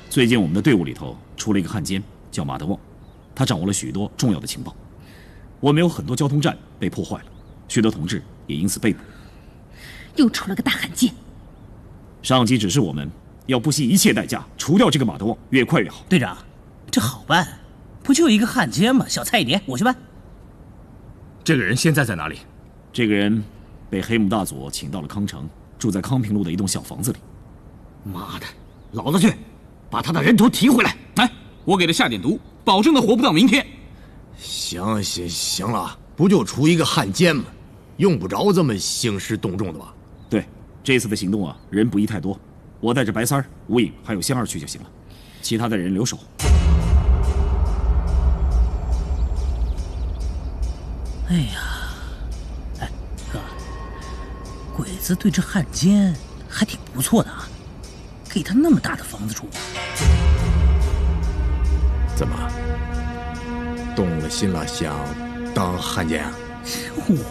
最近我们的队伍里头出了一个汉奸，叫马德旺，他掌握了许多重要的情报。我们有很多交通站被破坏了，许多同志也因此被捕。 又出了个大汉奸。 上级指示我们要不惜一切代价除掉这个马德旺，越快越好。 队长，这好办，不就一个汉奸吗？小菜一碟，我去办。 这个人现在在哪里？ 这个人被黑姆大佐请到了康城，住在康平路的一栋小房子里。 妈的，老子去，把他的人头提回来！ 来，我给他下点毒，保证他活不到明天。 行了，不就出一个汉奸吗？用不着这么兴师动众的吧？ 对，这次的行动啊，人不宜太多，我带着白三儿、吴影还有仙儿去就行了，其他的人留守。 哎呀，哎哥，鬼子对这汉奸还挺不错的啊，给他那么大的房子住。 怎么动了心了，想当汉奸啊？